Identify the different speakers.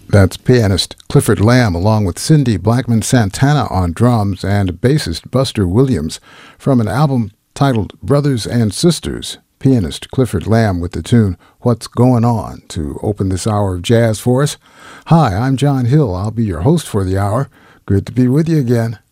Speaker 1: That's pianist Clifford Lamb along with Cindy Blackman Santana on drums and bassist Buster Williams from an album titled Brothers and Sisters. Pianist Clifford Lamb with the tune What's Going On to open this hour of jazz for us. Hi, I'm John Hill. I'll be your host for the hour. Good to be with you again.